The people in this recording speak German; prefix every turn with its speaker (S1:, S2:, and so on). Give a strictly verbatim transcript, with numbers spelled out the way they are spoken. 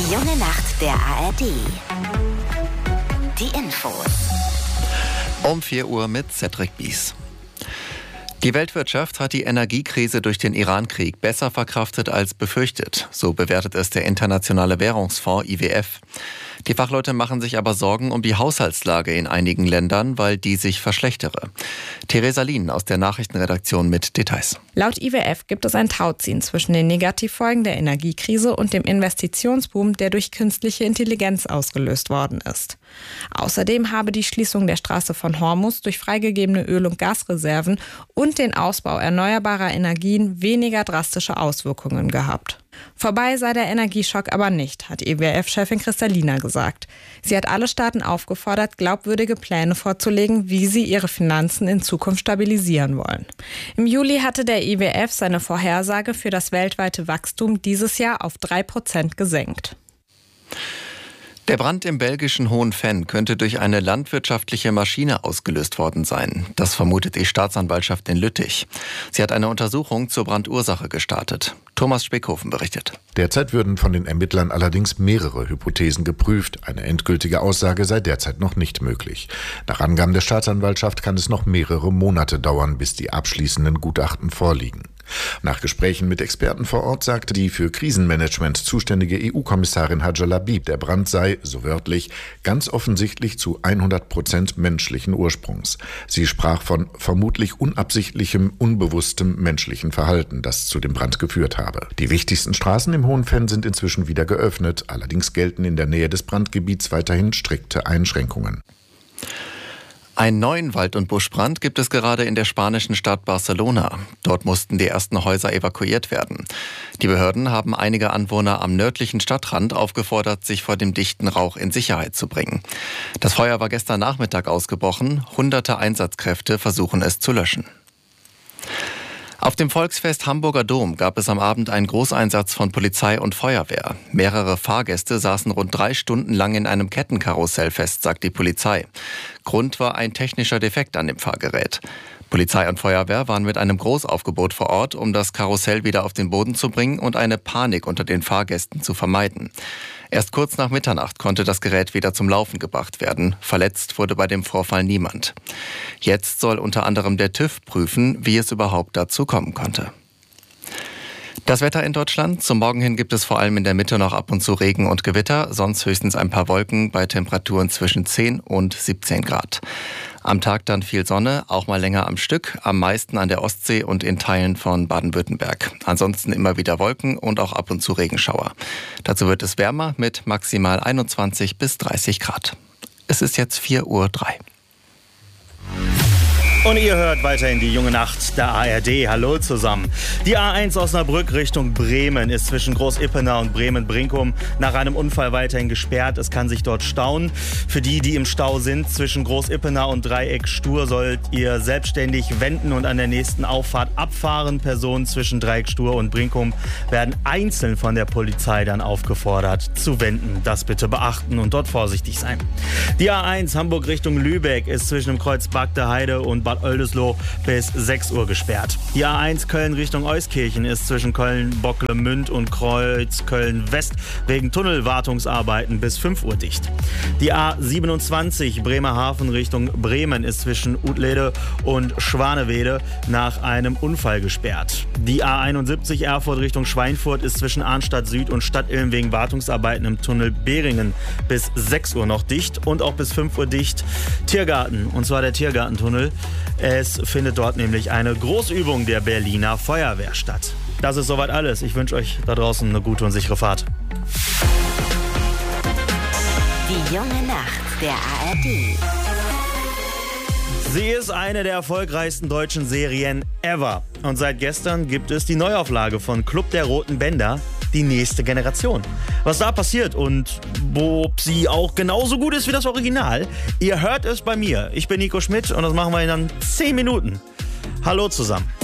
S1: Die junge Nacht der A R D. Die Infos.
S2: Um vier Uhr mit Cedric Bies. Die Weltwirtschaft hat die Energiekrise durch den Iran-Krieg besser verkraftet als befürchtet. So bewertet es der Internationale Währungsfonds I W F. Die Fachleute machen sich aber Sorgen um die Haushaltslage in einigen Ländern, weil die sich verschlechtere. Theresa Lien aus der Nachrichtenredaktion mit Details.
S3: Laut I W F gibt es ein Tauziehen zwischen den Negativfolgen der Energiekrise und dem Investitionsboom, der durch künstliche Intelligenz ausgelöst worden ist. Außerdem habe die Schließung der Straße von Hormuz durch freigegebene Öl- und Gasreserven und den Ausbau erneuerbarer Energien weniger drastische Auswirkungen gehabt. Vorbei sei der Energieschock aber nicht, hat I W F-Chefin Kristalina gesagt. Sie hat alle Staaten aufgefordert, glaubwürdige Pläne vorzulegen, wie sie ihre Finanzen in Zukunft stabilisieren wollen. Im Juli hatte der I W F seine Vorhersage für das weltweite Wachstum dieses Jahr auf drei Prozent gesenkt.
S2: Der Brand im belgischen Hohenfenn könnte durch eine landwirtschaftliche Maschine ausgelöst worden sein. Das vermutet die Staatsanwaltschaft in Lüttich. Sie hat eine Untersuchung zur Brandursache gestartet. Thomas Speckhofen berichtet.
S4: Derzeit würden von den Ermittlern allerdings mehrere Hypothesen geprüft. Eine endgültige Aussage sei derzeit noch nicht möglich. Nach Angaben der Staatsanwaltschaft kann es noch mehrere Monate dauern, bis die abschließenden Gutachten vorliegen. Nach Gesprächen mit Experten vor Ort sagte die für Krisenmanagement zuständige E U-Kommissarin Hadja Labib, der Brand sei, so wörtlich, ganz offensichtlich zu hundert Prozent menschlichen Ursprungs. Sie sprach von vermutlich unabsichtlichem, unbewusstem menschlichen Verhalten, das zu dem Brand geführt habe. Die wichtigsten Straßen im Hohenfenn sind inzwischen wieder geöffnet, allerdings gelten in der Nähe des Brandgebiets weiterhin strikte Einschränkungen.
S2: Einen neuen Wald- und Buschbrand gibt es gerade in der spanischen Stadt Barcelona. Dort mussten die ersten Häuser evakuiert werden. Die Behörden haben einige Anwohner am nördlichen Stadtrand aufgefordert, sich vor dem dichten Rauch in Sicherheit zu bringen. Das Feuer war gestern Nachmittag ausgebrochen. Hunderte Einsatzkräfte versuchen es zu löschen. Auf dem Volksfest Hamburger Dom gab es am Abend einen Großeinsatz von Polizei und Feuerwehr. Mehrere Fahrgäste saßen rund drei Stunden lang in einem Kettenkarussell fest, sagt die Polizei. Grund war ein technischer Defekt an dem Fahrgerät. Polizei und Feuerwehr waren mit einem Großaufgebot vor Ort, um das Karussell wieder auf den Boden zu bringen und eine Panik unter den Fahrgästen zu vermeiden. Erst kurz nach Mitternacht konnte das Gerät wieder zum Laufen gebracht werden. Verletzt wurde bei dem Vorfall niemand. Jetzt soll unter anderem der TÜV prüfen, wie es überhaupt dazu kommen konnte. Das Wetter in Deutschland. Zum Morgen hin gibt es vor allem in der Mitte noch ab und zu Regen und Gewitter, sonst höchstens ein paar Wolken bei Temperaturen zwischen zehn und siebzehn Grad. Am Tag dann viel Sonne, auch mal länger am Stück, am meisten an der Ostsee und in Teilen von Baden-Württemberg. Ansonsten immer wieder Wolken und auch ab und zu Regenschauer. Dazu wird es wärmer mit maximal einundzwanzig bis dreißig Grad. Es ist jetzt vier Uhr drei.
S5: Und ihr hört weiterhin die junge Nacht der A R D. Hallo zusammen. Die A eins Osnabrück Richtung Bremen ist zwischen Groß-Ippenau und Bremen-Brinkum nach einem Unfall weiterhin gesperrt. Es kann sich dort stauen. Für die, die im Stau sind, zwischen Groß-Ippenau und Dreieck Stur sollt ihr selbstständig wenden und an der nächsten Auffahrt abfahren. Personen zwischen Dreieck Stur und Brinkum werden einzeln von der Polizei dann aufgefordert zu wenden. Das bitte beachten und dort vorsichtig sein. Die A eins Hamburg Richtung Lübeck ist zwischen dem Kreuz Bagde Heide und Bad Oldesloe bis sechs Uhr gesperrt. Die A eins Köln Richtung Euskirchen ist zwischen Köln-Bocklemünd und Kreuz Köln-West wegen Tunnelwartungsarbeiten bis fünf Uhr dicht. Die A siebenundzwanzig Bremerhaven Richtung Bremen ist zwischen Utlede und Schwanewede nach einem Unfall gesperrt. Die A einundsiebzig Erfurt Richtung Schweinfurt ist zwischen Arnstadt Süd und Stadtilm wegen Wartungsarbeiten im Tunnel Behringen bis sechs Uhr noch dicht und auch bis fünf Uhr dicht. Tiergarten, und zwar der Tiergartentunnel. Es findet dort nämlich eine Großübung der Berliner Feuerwehr statt. Das ist soweit alles. Ich wünsche euch da draußen eine gute und sichere Fahrt.
S1: Die junge Nacht der A R D.
S5: Sie ist eine der erfolgreichsten deutschen Serien ever. Und seit gestern gibt es die Neuauflage von Club der Roten Bänder, die nächste Generation. Was da passiert und ob sie auch genauso gut ist wie das Original, ihr hört es bei mir. Ich bin Nico Schmidt und das machen wir in dann zehn Minuten. Hallo zusammen.